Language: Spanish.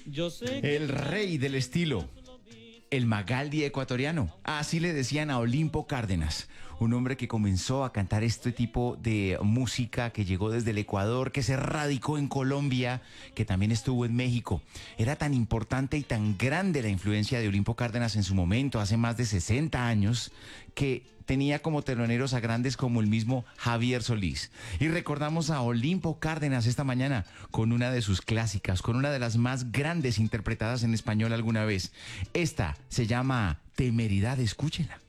Yo sé que El rey del estilo. El Magaldi ecuatoriano. Así le decían a Olimpo Cárdenas, un hombre que comenzó a cantar este tipo de música, que llegó desde el Ecuador, que se radicó en Colombia, que también estuvo en México. Era tan importante y tan grande la influencia de Olimpo Cárdenas en su momento, hace más de 60 años, que tenía como teloneros a grandes como el mismo Javier Solís. Y recordamos a Olimpo Cárdenas esta mañana con una de sus clásicas, con una de las más grandes interpretadas en español alguna vez. Esta se llama Temeridad, escúchela.